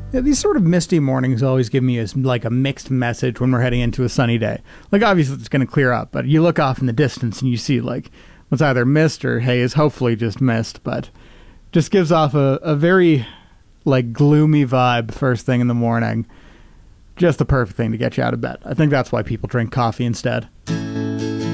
Yeah, these sort of misty mornings always give me like a mixed message when we're heading into a sunny day. Like, obviously it's going to clear up, but you look off in the distance and you see like what's either mist or haze, hopefully just mist, but just gives off a very like gloomy vibe first thing in the morning. Just the perfect thing to get you out of bed. I think that's why people drink coffee instead.